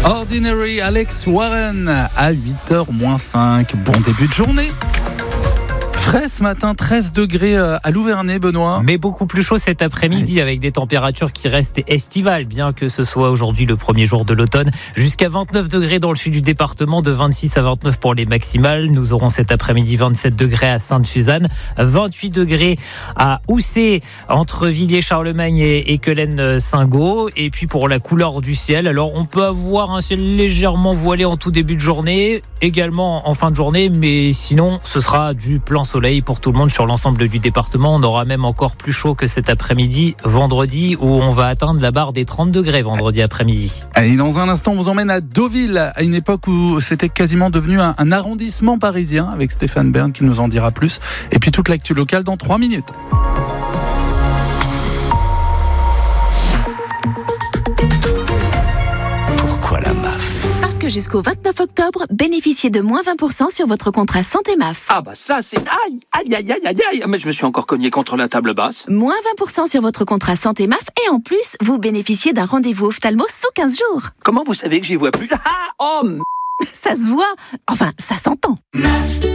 Ordinary, Alex Warren à 8h-5. Bon début de journée. Frais ce matin, 13 degrés à Louvernay, Benoît. Mais beaucoup plus chaud cet après-midi avec des températures qui restent estivales, bien que ce soit aujourd'hui le premier jour de l'automne. Jusqu'à 29 degrés dans le sud du département, de 26 à 29 pour les maximales. Nous aurons cet après-midi 27 degrés à Sainte-Suzanne, 28 degrés à Houssay, entre Villiers-Charlemagne et Quelen-Saint-Gaud. Et puis pour la couleur du ciel, alors on peut avoir un ciel légèrement voilé en tout début de journée, également en fin de journée, mais sinon ce sera du plein soleil pour tout le monde sur l'ensemble du département. On aura même encore plus chaud que cet après-midi, vendredi, où on va atteindre la barre des 30 degrés vendredi après-midi. Allez, dans un instant, on vous emmène à Deauville, à une époque où c'était quasiment devenu un arrondissement parisien, avec Stéphane Bern qui nous en dira plus. Et puis toute l'actu locale dans 3 minutes. Pourquoi la MAF ? Parce que jusqu'au 29 octobre, bénéficiez de moins 20% sur votre contrat santé MAF. Ah bah ça c'est... Aïe. Mais je me suis encore cogné contre la table basse. Moins 20% sur votre contrat santé MAF et en plus, vous bénéficiez d'un rendez-vous ophtalmo sous 15 jours. Comment vous savez que j'y vois plus ? Ça se voit. Enfin, ça s'entend. MAF.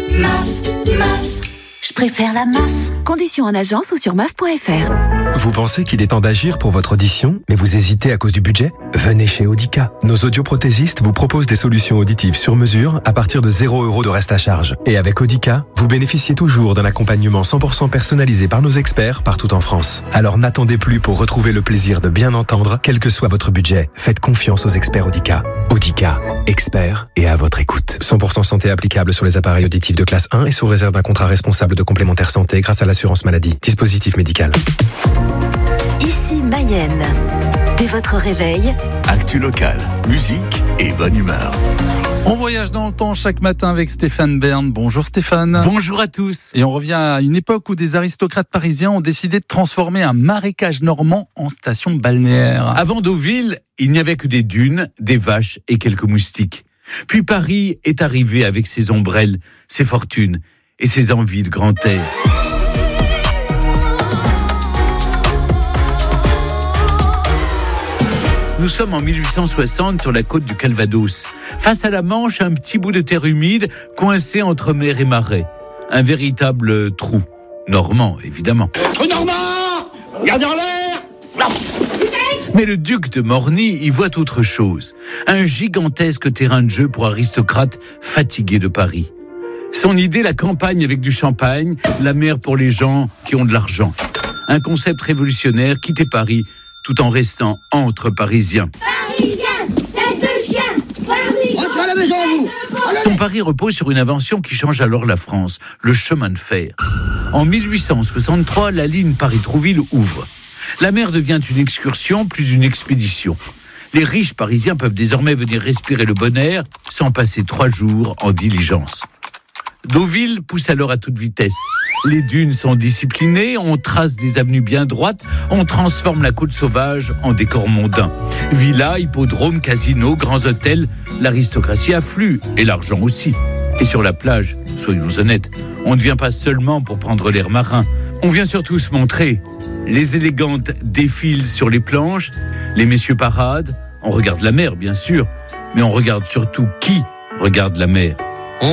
Je préfère la MAF. Conditions en agence ou sur maf.fr. Vous pensez qu'il est temps d'agir pour votre audition, mais vous hésitez à cause du budget ? Venez chez Audica. Nos audioprothésistes vous proposent des solutions auditives sur mesure à partir de 0 € de reste à charge. Et avec Audica, vous bénéficiez toujours d'un accompagnement 100% personnalisé par nos experts partout en France. Alors n'attendez plus pour retrouver le plaisir de bien entendre, quel que soit votre budget. Faites confiance aux experts Audica. Audica, experts et à votre écoute. 100% santé applicable sur les appareils auditifs de classe 1 et sous réserve d'un contrat responsable de complémentaire santé grâce à l'assurance maladie. Dispositif médical. Ici Mayenne. Dès votre réveil, Actu locale, musique et bonne humeur. On voyage dans le temps chaque matin avec Stéphane Bern. Bonjour Stéphane. Bonjour à tous. Et on revient à une époque où des aristocrates parisiens ont décidé de transformer un marécage normand en station balnéaire. Avant Deauville, il n'y avait que des dunes, des vaches et quelques moustiques. Puis Paris est arrivé avec ses ombrelles, ses fortunes et ses envies de grand air. Nous sommes en 1860 sur la côte du Calvados. Face à la Manche, un petit bout de terre humide coincé entre mer et marais. Un véritable trou. Normand, évidemment. Trou normand ! Regardez en l'air ! Mais le duc de Morny y voit autre chose. Un gigantesque terrain de jeu pour aristocrates fatigués de Paris. Son idée, la campagne avec du champagne, la mer pour les gens qui ont de l'argent. Un concept révolutionnaire, quitter Paris tout en restant entre Parisiens. Parisien, tête de chien, Rentrez à la maison, vous ! Son pari repose sur une invention qui change alors la France, le chemin de fer. En 1863, la ligne Paris-Trouville ouvre. La mer devient une excursion plus une expédition. Les riches parisiens peuvent désormais venir respirer le bon air sans passer 3 jours en diligence. Deauville pousse alors à toute vitesse. Les dunes sont disciplinées, on trace des avenues bien droites, on transforme la côte sauvage en décor mondain. Villas, hippodromes, casinos, grands hôtels, l'aristocratie afflue, et l'argent aussi. Et sur la plage, soyons honnêtes, on ne vient pas seulement pour prendre l'air marin, on vient surtout se montrer. Les élégantes défilent sur les planches, les messieurs paradent, on regarde la mer bien sûr, mais on regarde surtout qui regarde la mer.